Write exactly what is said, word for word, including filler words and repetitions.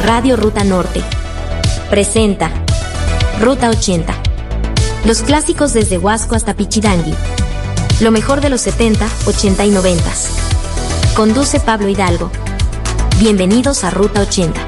Radio Ruta Norte presenta Ruta ochenta. Los clásicos desde Huasco hasta Pichidangui. Lo mejor de los setenta, ochenta y noventa. Conduce Pablo Hidalgo. Bienvenidos a Ruta ochenta.